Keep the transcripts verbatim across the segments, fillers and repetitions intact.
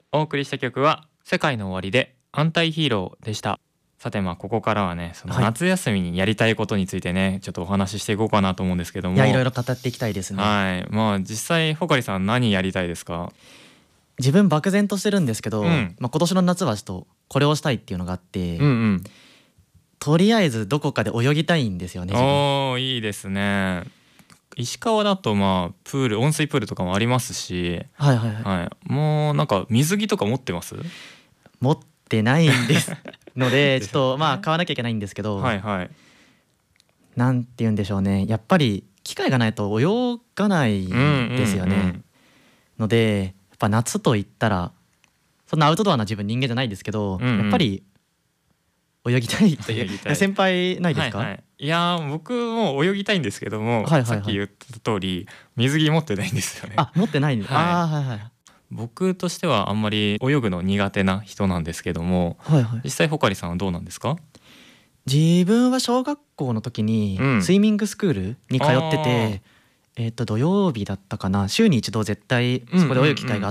お送りした曲は世界の終わりでアンタイヒーローでした。さてまあここからはねそのはい夏休みにやりたいことについてねちょっとお話ししていこうかなと思うんですけども。 いやいろいろ語っていきたいですね。 はいまあ実際ほかりさん何やりたいですか？ 自分漠然としてるんですけど、 うんまあ、今年の夏はちょっとこれをしたいっていうのがあって、 うんうんとりあえずどこかで泳ぎたいんですよね自分。 おーいいですね。石川だとまあプール温水プールとかもありますし、 はいはいはい、 はい、もうなんか水着とか持ってます？ 持ってないんですのでですちょっよねとまあ買わなきゃいけないんですけど、 はいはいなんて言うんでしょうね、やっぱり機会がないと泳がないですよね、 うんうんうんのでやっぱ夏と言ったらそんなアウトドアな自分人間じゃないですけど、 うんうんやっぱり泳ぎたいという泳ぎたい先輩ないですか？ はいはい、いやー僕も泳ぎたいんですけども、 はいはいはいさっき言った通り水着持ってないんですよね。 あ持ってないんです、 はいああはいはい僕としてはあんまり泳ぐの苦手な人なんですけども、 はいはい。 実際ほかりさんはどうなんですか？ 自分は小学校の時にうんスイミングスクールに通ってあーて、えっと土曜日だったかな、週に一度絶対そこで泳ぐ機会があって、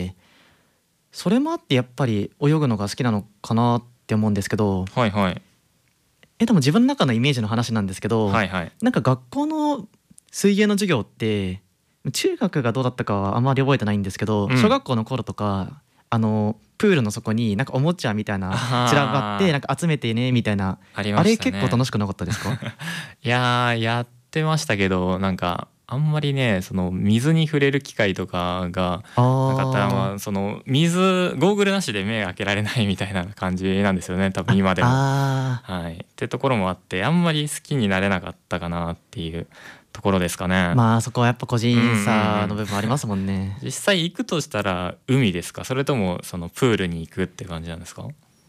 それもあってやっぱり泳ぐのが好きなのかなって思うんですけど、 はいはいえでも自分の中のイメージの話なんですけど、 はいはいなんか学校の水泳の授業って中学がどうだったかはあまり覚えてないんですけど、 うん小学校の頃とかあのプールの底になんかおもちゃみたいなあー散らばってなんか集めてねみたいな、 ありあれましたね。 結構楽しくなかったですか？ いやーやってましたけどなんかあんまりねその水に触れる機会とかがあなかったらまーあその水ゴーグルなしで目開けられないみたいな感じなんですよね多分今でも。 あはい、ってところもあってあんまり好きになれなかったかなっていうところですかね。 ーまあそこはやっぱ個人差の部分ありますもんね。 実際行くとしたら海ですかそれともそのプールに行くって感じなんですか？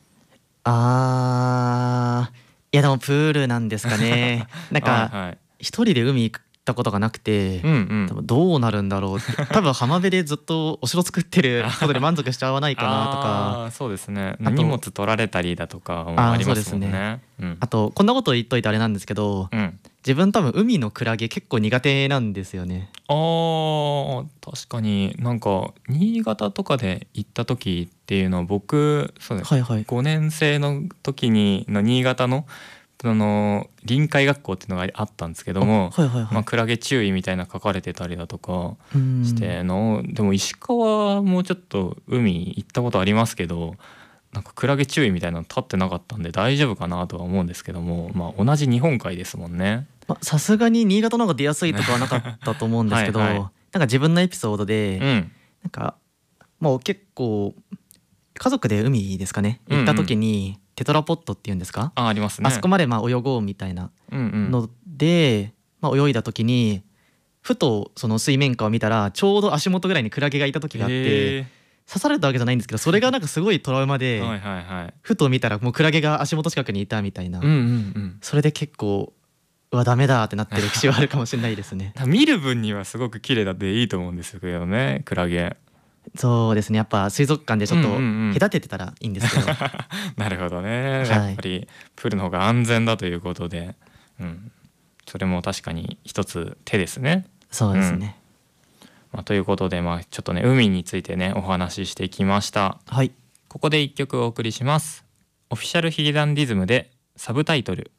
あーいやでもプールなんですかね。なんかはいはい一人で海行ったことがなくて、 うんうん多分どうなるんだろうって多分浜辺でずっとお城作ってることで満足しちゃわないかなとか、 あーそうですねあと荷物取られたりだとかもありますもんね。うんあとこんなこと言っといてあれなんですけど、 うん自分多分海のクラゲ結構苦手なんですよね。 あー確かになんか新潟とかで行った時っていうのは僕そうねはいはい。 ごねん生の時にの新潟のその臨海学校っていうのがあったんですけども、 はいはいはい。 まあ、クラゲ注意みたいな書かれてたりだとかうんしてのでも石川もうちょっと海行ったことありますけどなんかクラゲ注意みたいなの立ってなかったんで大丈夫かなとは思うんですけども、まあ、同じ日本海ですもんね。 まあさすがに新潟の方が出やすいとかはなかったと思うんですけどはいはいなんか自分のエピソードで、 うんなんかもう結構家族で海ですかねうんうん行った時にテトラポットっていうんですか、 あありますね。 あそこまでまあ泳ごうみたいなうんうんので、まあ、泳いだ時にふとその水面下を見たらちょうど足元ぐらいにクラゲがいた時があってへ刺されたわけじゃないんですけどそれがなんかすごいトラウマーで、 はいはいはいふと見たらもうクラゲが足元近くにいたみたいな、 うんうんうんそれで結構うわダメだってなってる歴史はあるかもしれないですね。 見る分にはすごく綺麗だっていいと思うんですけどねクラゲ。 そうですね、やっぱ水族館でちょっとうんうんうん隔ててたらいいんですけど、 なるほどね、 はいやっぱりプールの方が安全だということで、うん、それも確かに一つ手ですね。 そうですね、 まあ、ということで、まあ、ちょっとね海についてねお話ししてきました。 はい。 ここで一曲お送りします。オフィシャルヒゲダンディズムでサブタイトル。